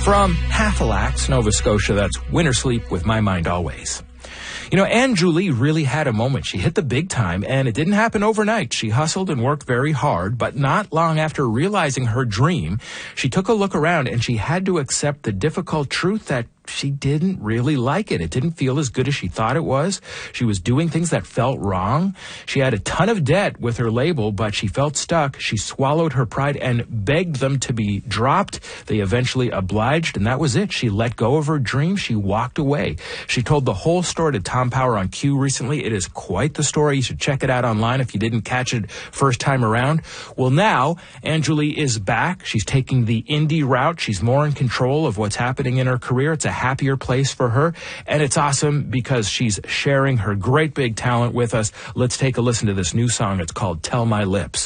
From Halifax, Nova Scotia, that's Winter Sleep with My Mind Always. You know, Anne Julie really had a moment. She hit the big time, and it didn't happen overnight. She hustled and worked very hard, but not long after realizing her dream, she took a look around and she had to accept the difficult truth that she didn't really like it. It didn't feel as good as she thought it was. She was doing things that felt wrong. She had a ton of debt with her label, but she felt stuck. She swallowed her pride and begged them to be dropped. They eventually obliged, and that was it. She let go of her dream. She walked away. She told the whole story to Tom Power on Q recently. It is quite the story. You should check it out online if you didn't catch it first time around. Well, now, Anne Julie is back. She's taking the indie route. She's more in control of what's happening in her career. It's a happier place for her, and it's awesome because she's sharing her great big talent with us. Let's take a listen to this new song. It's called Tell My Lips.